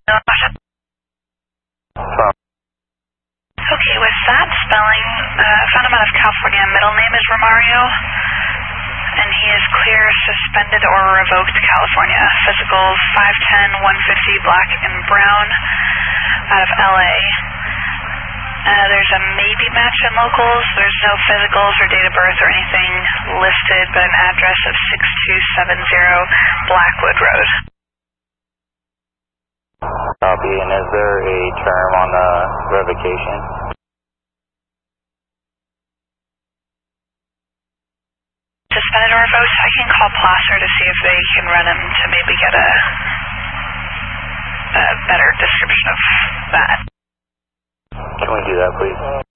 Okay, with that spelling, found him out of California. Middle name is Romario, and he is clear, suspended, or revoked California. Physical 5'10", 150, black and brown, out of LA. There's a maybe match in locals. There's no physicals or date of birth or anything listed, but an address of 6270 Blackwood Road. Copy, and is there a term on the revocation? Suspended or revoked? I can call Placer to see if they can run him to maybe get a better description of that. Can we do that, please?